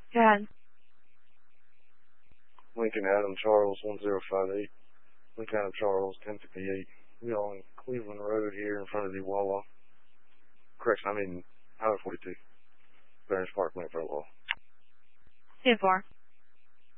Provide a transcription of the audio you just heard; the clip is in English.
Go ahead. Lincoln Adam Charles 1058. Lincoln Adam Charles 1058. We are on Cleveland Road here in front of the Wawa. Correction, I mean Highway 42. Veterans Park, in front of the Wawa. 2-4.